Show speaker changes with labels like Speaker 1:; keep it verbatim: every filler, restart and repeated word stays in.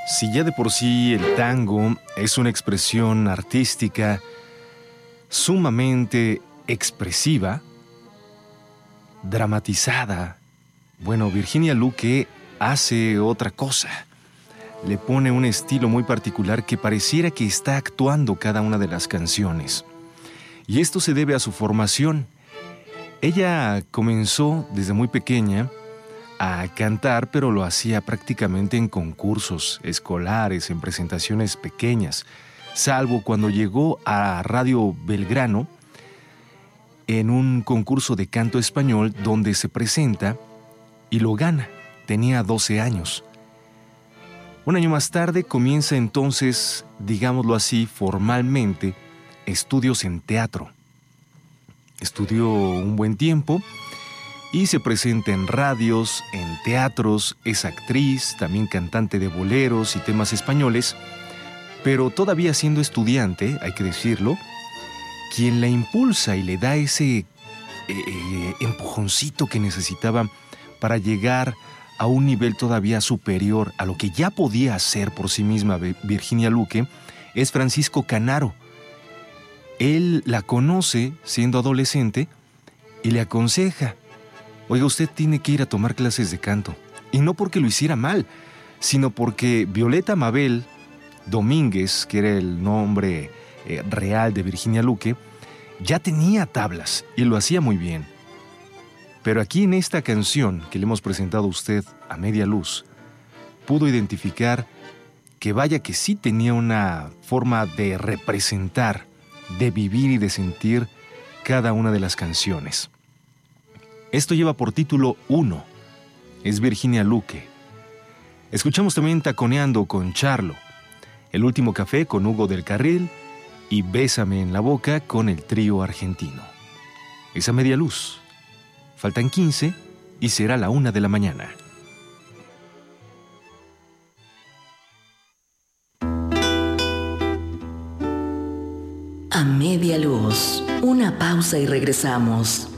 Speaker 1: Si ya de por sí el tango es una expresión artística sumamente expresiva, dramatizada, bueno, Virginia Luque hace otra cosa. Le pone un estilo muy particular que pareciera que está actuando cada una de las canciones. Y esto se debe a su formación. Ella comenzó desde muy pequeña a cantar, pero lo hacía prácticamente en concursos escolares, en presentaciones pequeñas, salvo cuando llegó a Radio Belgrano en un concurso de canto español donde se presenta y lo gana. Tenía doce años. Un año más tarde comienza entonces, digámoslo así, formalmente, estudios en teatro. Estudió un buen tiempo y se presenta en radios, en teatros, es actriz, también cantante de boleros y temas españoles, pero todavía siendo estudiante, hay que decirlo, quien la impulsa y le da ese eh, empujoncito que necesitaba para llegar a un nivel todavía superior a lo que ya podía hacer por sí misma Virginia Luque, es Francisco Canaro. Él la conoce siendo adolescente y le aconseja: oiga, usted tiene que ir a tomar clases de canto. Y no porque lo hiciera mal, sino porque Violeta Mabel Domínguez, que era el nombre eh, real de Virginia Luque, ya tenía tablas y lo hacía muy bien. Pero aquí en esta canción que le hemos presentado a usted a media luz, pudo identificar que vaya que sí tenía una forma de representar, de vivir y de sentir cada una de las canciones. Esto lleva por título Uno. Es Virginia Luque. Escuchamos también Taconeando con Charlo, El último café con Hugo del Carril y Bésame en la boca con el trío argentino. Es a media luz. Faltan quince y será la una de la mañana.
Speaker 2: A media luz. Una pausa y regresamos.